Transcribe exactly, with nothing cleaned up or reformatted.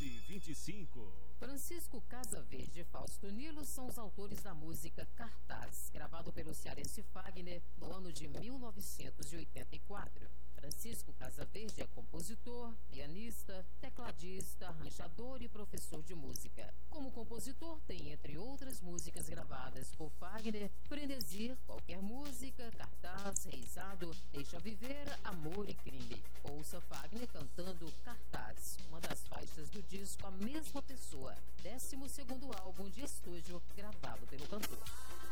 onze e vinte e cinco. Francisco Casaverde e Fausto Nilo são os autores da música Cartaz, gravado pelo cearense Fagner no ano de mil novecentos e oitenta e quatro. Francisco Casaverde é compositor, pianista, tecladista, arranjador e professor de música. Como compositor, tem, entre outras músicas gravadas por Fagner, Frenesi, Qualquer Música, Cartaz, Reisado, Deixa Viver, Amor e Crime. Ouça Fagner cantando Cartaz, uma das faixas do disco A Mesma Pessoa, décimo segundo álbum de estúdio gravado pelo cantor.